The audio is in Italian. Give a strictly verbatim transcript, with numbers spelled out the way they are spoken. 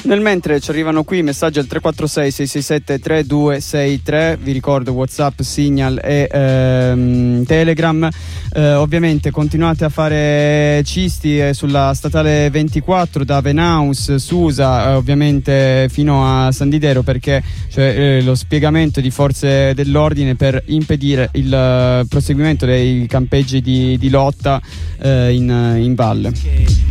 Nel mentre ci arrivano qui messaggi al tre quattro sei sei sei sette tre due sei tre, vi ricordo WhatsApp, Signal e ehm, Telegram. Eh, ovviamente continuate a fare cisti eh, sulla statale ventiquattro da Venaus, Susa, eh, ovviamente fino a San Didero, perché c'è eh, lo spiegamento di forze dell'ordine per impedire il uh, proseguimento dei campeggi di, di lotta eh, in, in valle.